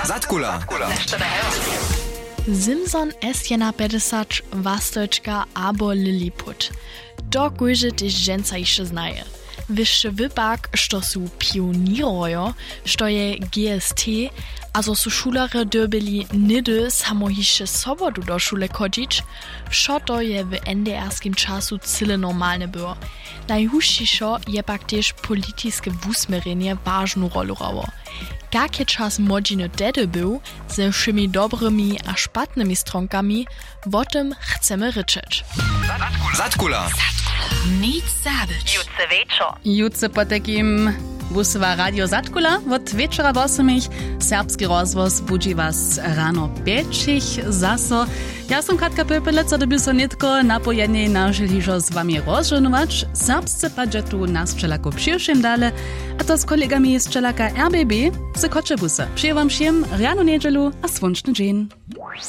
Zatkula. Simson S1 50 Wastojčka abo Lilliput. To kojże też dżęca jeszcze znaje. Wyższy wypak, što su pionirojo, što je GST, a zo su šulare dobili nedy samo hišće sobotu do šule chodzić, što to je w NDR-skim czasu cyle normalne było. Najhušćišo je pak też politiskie wusmierenje ważną rolę rało. Jakie czas młodziny tedy był, ze wszymi dobrymi a szpatnymi stronkami, o tym chcemy ryczeć. Zatkula. Nic zabyć. Jutce wieczor. Jutce po takim buswa Radio Zatkula. Od wieczora w 8 serbski rozwoz budzi was rano 5 zaso. Ja som Katka Pöpelec, a doby so nitko napojenie naželišo z vami rozženovač. Serbsce padže tu nas všelako přivšim dale, a to s kolegami z čelaka RBB z Kočebusa. Přijem vám všem rano nedželu a svunčný džin.